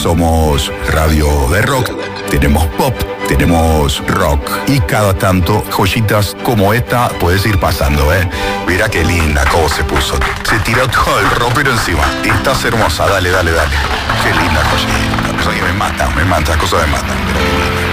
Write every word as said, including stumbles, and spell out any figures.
somos radio de rock, tenemos pop, tenemos rock y cada tanto joyitas como esta puedes ir pasando, ¿eh? Mira qué linda cómo se puso. Se tiró todo el ropero encima. Estás hermosa, dale, dale, dale. Qué linda joyita. Me matan, me matan, las cosas me matan.